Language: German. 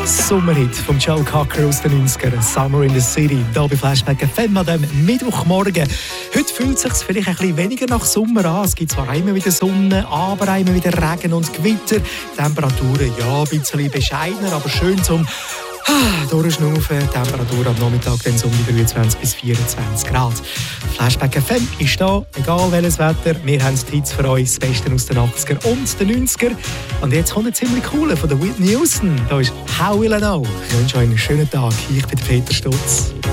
Sommerhit von Joe Cocker aus den 90ern, Summer in the City, hier bei Flashback FM an diesem Mittwochmorgen. Heute fühlt es sich vielleicht ein bisschen weniger nach Sommer an. Es gibt zwar immer wieder Sonne, aber immer wieder Regen und Gewitter. Temperaturen ja ein bisschen bescheidener, aber schön zum durchschnaufen. Temperatur am Nachmittag dann so um die 23 bis 24 Grad. Flashback FM ist da, egal welches Wetter. Wir haben die Hits für euch, das Beste aus den 80er und den 90er. Und jetzt kommt ein ziemlich cooler von der Whitney Houston. Da ist «How Will I Know». Ich wünsche euch einen schönen Tag. Ich bin Peter Stutz.